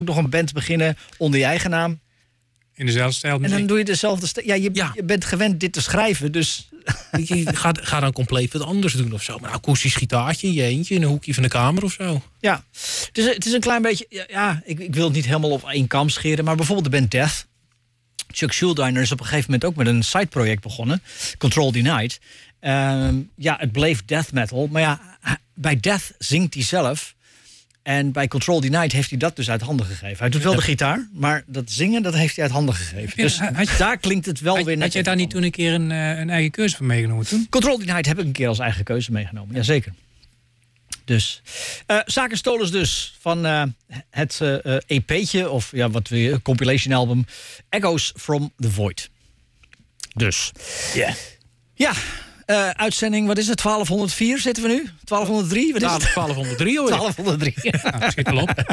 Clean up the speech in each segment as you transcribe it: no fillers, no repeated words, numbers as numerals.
nog een band beginnen onder je eigen naam. In dezelfde stijl. En dan doe je dezelfde stijl. Ja, je bent gewend dit te schrijven, dus... Ga dan compleet wat anders doen of zo. Maar een akoestisch gitaartje in je eentje in een hoekje van de kamer of zo. Ja, het is een klein beetje... Ja, ik wil het niet helemaal op één kam scheren, maar bijvoorbeeld de band Death. Chuck Schuldiner is op een gegeven moment ook met een sideproject begonnen. Control Denied. Het bleef death metal. Maar ja, bij Death zingt hij zelf. En bij Control Denied heeft hij dat dus uit handen gegeven. Hij doet wel de gitaar, maar dat zingen dat heeft hij uit handen gegeven. Dus daar klinkt het wel weer net. Had jij daar niet toen een keer een eigen keuze van meegenomen toen? Control Denied heb ik een keer als eigen keuze meegenomen. Jazeker. Dus Zaken Stolens dus van het EP'tje of wat we compilation album Echoes from the Void. Dus. Ja. Uitzending, wat is het? 1204 zitten we nu? 1203? Wat is het? 1203 hoor. 1203. Schiet al op.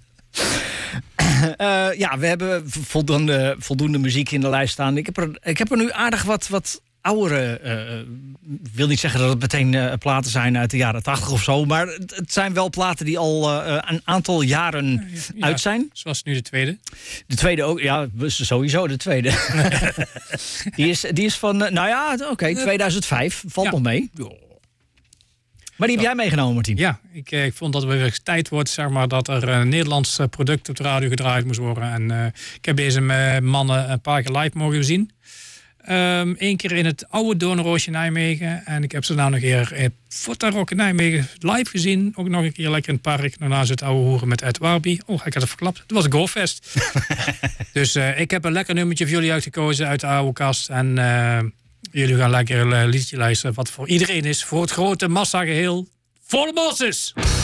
We hebben voldoende muziek in de lijst staan. Ik heb er nu aardig wat oudere... wil niet zeggen dat het meteen platen zijn uit de jaren 80 of zo. Maar het zijn wel platen die al een aantal jaren uit zijn. Zoals nu de tweede. De tweede ook, ja, sowieso de tweede. die is van, 2005. Valt nog mee. Maar die heb jij meegenomen, Martien? Ja, ik vond dat het weer tijd wordt, zeg maar, dat er een Nederlands product op de radio gedraaid moest worden. En ik heb deze mannen een paar keer live mogen zien. Eén keer in het oude Doornroosje Nijmegen. En ik heb ze nou nog een keer in Fotarock in Nijmegen live gezien. Ook nog een keer lekker in het park. Daarna zit oude hoeren met Ed Warby. Oh, ik had het verklapt. Het was een Go-fest. Dus ik heb een lekker nummertje voor jullie uitgekozen uit de oude kast. En jullie gaan lekker een liedje luisteren wat voor iedereen is. Voor het grote massageheel. Volle Moses!